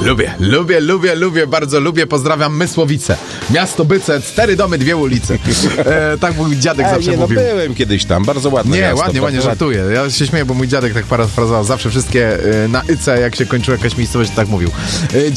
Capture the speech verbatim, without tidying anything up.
Lubię, lubię, lubię, lubię, bardzo lubię. Pozdrawiam Mysłowice. Miasto Byce, cztery domy, dwie ulice. E, tak mój dziadek Ej, zawsze nie, mówił. No byłem kiedyś tam, bardzo ładne Nie, miasto, ładnie, ładnie bardzo żartuję. Ja się śmieję, bo mój dziadek tak parafrazował zawsze wszystkie y, na Ice, jak się kończyła jakaś miejscowość, tak mówił. Y,